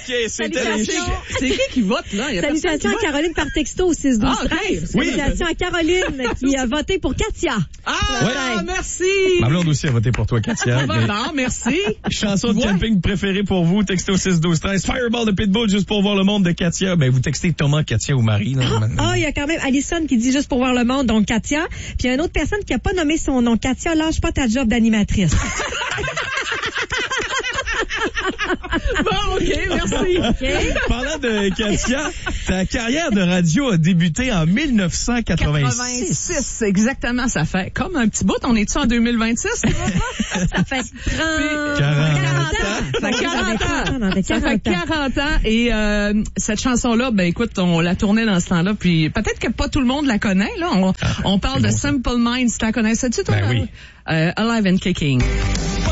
OK, c'est qui vote, là? Salutations à Caroline par texto au 6-12-13. Salutations à Caroline qui a voté pour Katia. Merci. Ma blonde aussi a voté pour toi, Katia. Voilà, merci. Chanson de camping préférée pour vous, texto 6-12-13. Fireball de Pitbull, juste pour voir le monde de Katia. Ben, vous textez Thomas, Katia ou Marie. Il y a quand même Alison qui dit juste pour voir le monde, donc Katia. Puis il y a une autre personne qui a pas nommé son nom. Katia, lâche pas ta job d'animatrice. Bon, OK, merci. Okay. Parlant de Katia, ta carrière de radio a débuté en 1986. Exactement, ça fait comme un petit bout. On est-tu en 2026? Ça fait 40 ans. Ça fait 40 ans. Et cette chanson-là, ben écoute, on la tournait dans ce temps-là. Puis peut-être que pas tout le monde la connaît. Là, on parle de Simple Minds. Tu la connaissais-tu, toi? Ben oui. Alive and Kicking.